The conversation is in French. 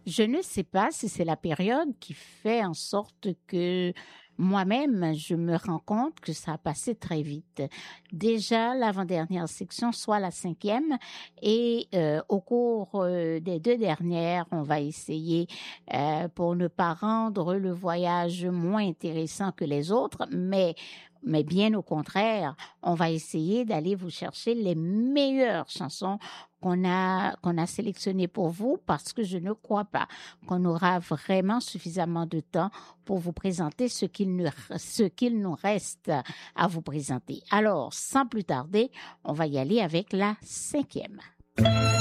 Je ne sais pas si c'est la période qui fait en sorte que moi-même, je me rends compte que ça a passé très vite. Déjà, l'avant-dernière section, soit la 5e, et au cours des 2 dernières, on va essayer, pour ne pas rendre le voyage moins intéressant que les autres, mais bien au contraire, on va essayer d'aller vous chercher les meilleures chansons qu'on a sélectionnées pour vous, parce que je ne crois pas qu'on aura vraiment suffisamment de temps pour vous présenter ce qu'il nous reste à vous présenter. Alors, sans plus tarder, on va y aller avec la 5e.